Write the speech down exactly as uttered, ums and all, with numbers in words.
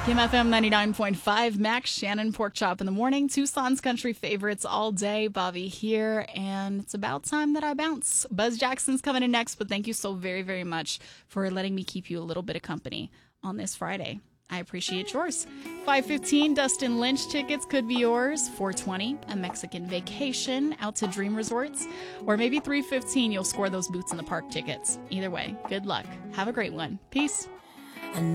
Kim F M ninety-nine point five, Max Shannon, Pork Chop in the Morning, Tucson's country favorites all day. Bobby here, and it's about time that I bounce. Buzz Jackson's coming in next, but thank you so very, very much for letting me keep you a little bit of company on this Friday. I appreciate yours. five fifteen, Dustin Lynch tickets could be yours. four twenty, a Mexican vacation out to Dream Resorts. Or maybe three fifteen, you'll score those Boots in the Park tickets. Either way, good luck. Have a great one. Peace.